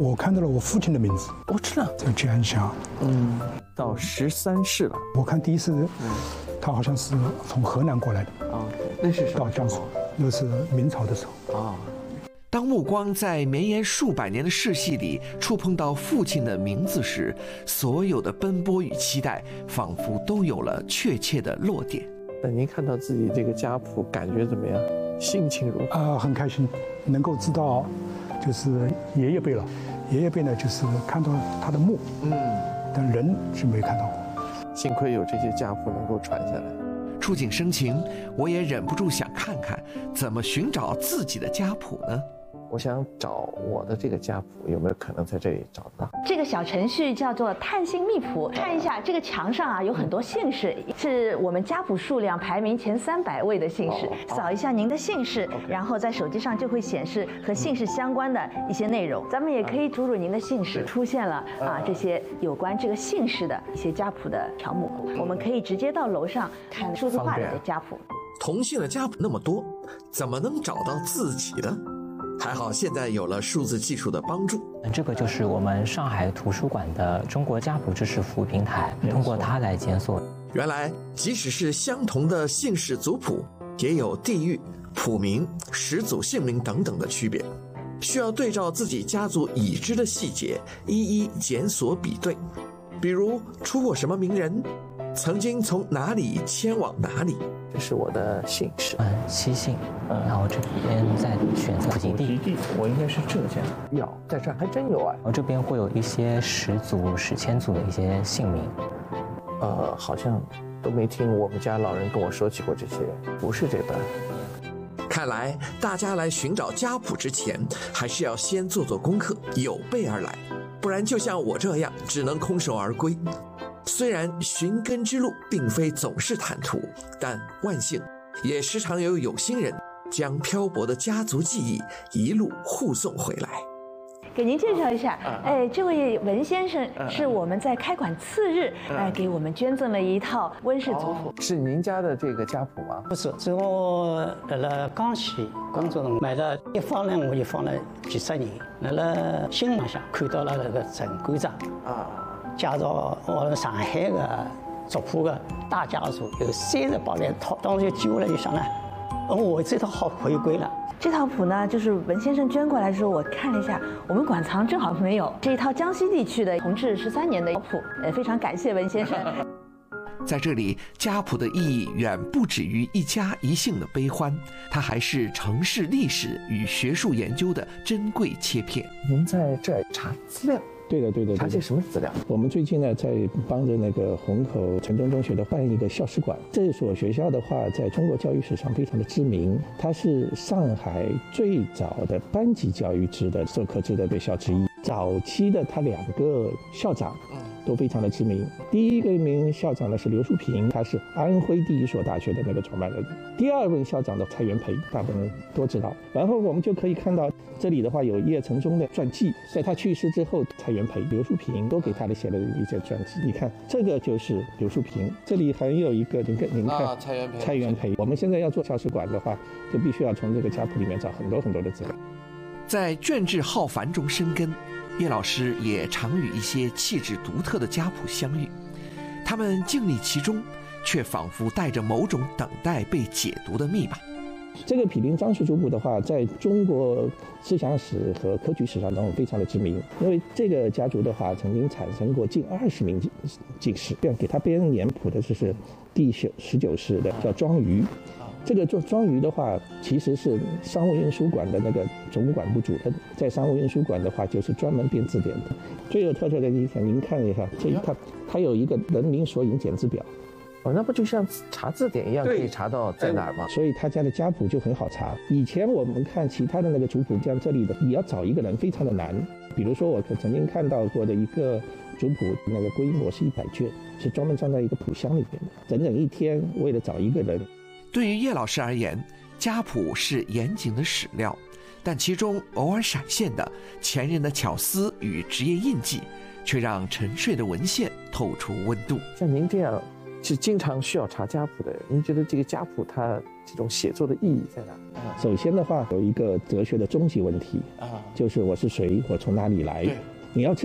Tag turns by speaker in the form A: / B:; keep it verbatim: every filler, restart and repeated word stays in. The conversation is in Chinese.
A: 我看到了我父亲的名字，
B: 我知道
A: 叫吉安祥。
B: 嗯，到十三世了。
A: 我看第一次，嗯，他好像是从河南过来的。
B: 哦，那是什么？
A: 到江苏，又是明朝的时候。
B: 啊。
C: 当目光在绵延数百年的世系里触碰到父亲的名字时，所有的奔波与期待仿佛都有了确切的落点。
B: 那您看到自己这个家谱，感觉怎么样？心情如何？
A: 啊、呃，很开心，能够知道，就是爷爷辈了。爷爷辈呢，就是看到他的墓，嗯，但人是没看到过。
B: 幸亏有这些家谱能够传下来。
C: 触景生情，我也忍不住想看看怎么寻找自己的家谱呢？
B: 我想找我的这个家谱，有没有可能在这里找到？
D: 这个小程序叫做探姓秘谱，看一下这个墙上啊有很多姓氏，是我们家谱数量排名前三百位的姓氏。扫一下您的姓氏，然后在手机上就会显示和姓氏相关的一些内容。咱们也可以输入您的姓氏，出现了啊这些有关这个姓氏的一些家谱的条目。我们可以直接到楼上看数字化的家谱。
C: 同姓的家谱那么多，怎么能找到自己的？还好现在有了数字技术的帮助，
E: 这个就是我们上海图书馆的中国家谱知识服务平台，通过它来检索。
C: 原来即使是相同的姓氏族谱，也有地域、谱名、始祖姓名等等的区别，需要对照自己家族已知的细节，一一检索比对。比如出过什么名人，曾经从哪里迁往哪里。
B: 这是我的姓氏，
E: 嗯，七姓，嗯，然后这边再选择普及地，
B: 我应该是浙江。有，在这儿还真有啊。
E: 然后这边会有一些始祖、史前祖的一些姓名，
B: 呃，好像都没听我们家老人跟我说起过这些，不是这本。
C: 看来大家来寻找家谱之前，还是要先做做功课，有备而来，不然就像我这样，只能空手而归。虽然寻根之路并非总是坦途，但万幸也时常有有心人将漂泊的家族记忆一路护送回来。
D: 给您介绍一下，哎，这位文先生是我们在开馆次日，哎，给我们捐赠了一套温氏族谱。
B: 是您家的这个家谱吗？
F: 不是，是我在了江西工作中买了，一放呢我就放了几十年，在了新闻上看到了那个陈馆长啊。介绍我们上海的族谱的大家族有三十八万套，当时就记下来就想了，我这套好回归了。
D: 这套谱呢，就是文先生捐过来的时候，我看了一下，我们馆藏正好没有这一套江西地区的同治十三年的谱，呃，非常感谢文先生。
C: 在这里，家谱的意义远不止于一家一姓的悲欢，它还是城市历史与学术研究的珍贵切片。
B: 您在这儿查资料？
G: 对的，对的。
B: 查些什么资料？
G: 我们最近呢，在帮着那个虹口城中中学的办一个校史馆。这所学校的话，在中国教育史上非常的知名，它是上海最早的班级教育制的授课制的校之一。早期的它两个校长都非常的知名。第一个名校长呢是刘树平，他是安徽第一所大学的那个创办人。第二位校长的蔡元培，大部分人都知道。然后我们就可以看到这里的话有叶承宗的传记，在他去世之后，蔡元培、刘树平都给他的写了一些传记。你看这个就是刘树平，这里还有一个，您看，您看、
B: 啊、蔡元培。
G: 蔡元培，我们现在要做校史馆的话，就必须要从这个家谱里面找很多很多的资料。
C: 在卷帙浩繁中生根，叶老师也常与一些气质独特的家谱相遇，他们静立其中，却仿佛带着某种等待被解读的密码。
G: 这个毗邻张氏族谱的话，在中国思想史和科举史上都非常的知名，因为这个家族的话，曾经产生过近二十名进士。这样给他编年谱的就是第十九世的，叫庄瑜。这个做庄瑜的话，其实是商务印书馆的那个总务馆部主任，在商务印书馆的话，就是专门编字典的。最有特色的一点，您看一下，这一看它有一个人名索引简字表。
B: 哦，那不就像查字典一样，可以查到在哪儿吗？
G: 所以他家的家谱就很好查。以前我们看其他的那个族谱，像这里的，你要找一个人非常的难。比如说我曾经看到过的一个族谱，那个规模是一百卷，是专门装在一个谱箱里面的，整整一天为了找一个人。
C: 对于叶老师而言，家谱是严谨的史料，但其中偶尔闪现的前人的巧思与职业印记，却让沉睡的文献透出温度。
B: 像您这样是经常需要查家谱的人，您觉得这个家谱它这种写作的意义在哪？
G: 首先的话，有一个哲学的终极问题啊，就是我是谁，我从哪里来？你要知